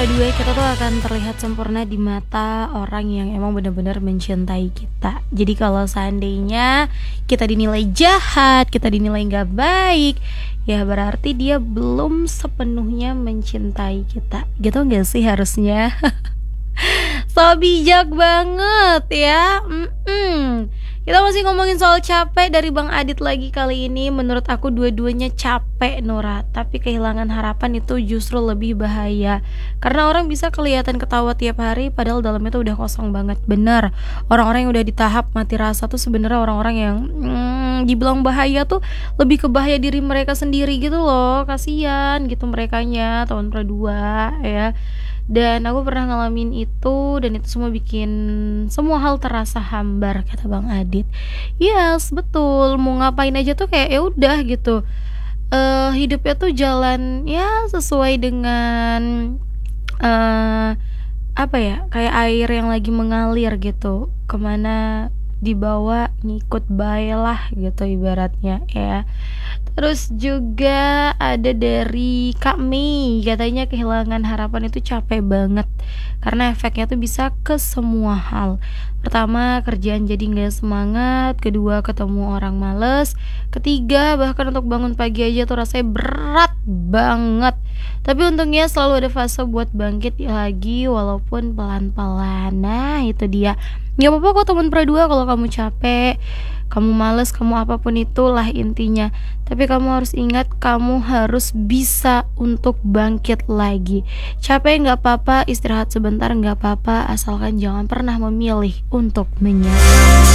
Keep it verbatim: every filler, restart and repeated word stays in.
dua kita tuh akan terlihat sempurna di mata orang yang emang benar-benar mencintai kita. Jadi kalau seandainya kita dinilai jahat, kita dinilai nggak baik, ya berarti dia belum sepenuhnya mencintai kita. Gitu nggak sih harusnya? So bijak banget ya. Mm-mm. Kita masih ngomongin soal capek dari Bang Adit lagi kali ini. Menurut aku dua-duanya capek Nora, tapi kehilangan harapan itu justru lebih bahaya. Karena orang bisa kelihatan ketawa tiap hari padahal dalamnya tuh udah kosong banget. Bener, orang-orang yang udah di tahap mati rasa tuh sebenarnya orang-orang yang hmm, dibilang bahaya tuh lebih ke bahaya diri mereka sendiri gitu loh. Kasian gitu merekanya tahun dua ya. Dan aku pernah ngalamin itu, dan itu semua bikin semua hal terasa hambar, kata Bang Adit. Yes, betul. Mau ngapain aja tuh kayak ya udah gitu. Eh hidupnya tuh jalan ya sesuai dengan eh apa ya, kayak air yang lagi mengalir gitu, kemana dibawa ngikut baiklah gitu ibaratnya ya. Terus juga ada dari Kak Mei, katanya kehilangan harapan itu capek banget karena efeknya tuh bisa ke semua hal. Pertama, kerjaan jadi nggak semangat. Kedua, ketemu orang males. Ketiga, bahkan untuk bangun pagi aja tuh rasanya berat banget. Tapi untungnya selalu ada fase buat bangkit lagi walaupun pelan-pelan. Nah itu dia. Gak apa-apa kok teman dua kalau kamu capek, kamu males, kamu apapun itulah intinya. Tapi kamu harus ingat, kamu harus bisa untuk bangkit lagi. Capek gak apa-apa, istirahat sebentar gak apa-apa, asalkan jangan pernah memilih untuk menyerah.